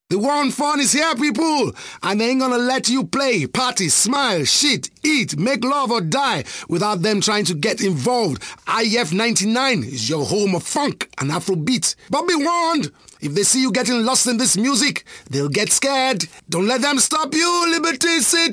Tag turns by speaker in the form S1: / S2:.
S1: The war on fun is here, people, and they ain't gonna let you play, party, smile, shit, eat, make love or die without them trying to get involved. IF 99 is your home of funk and Afrobeat. But be warned, if they see you getting lost in this music, they'll get scared. Don't let them stop you, Liberty City.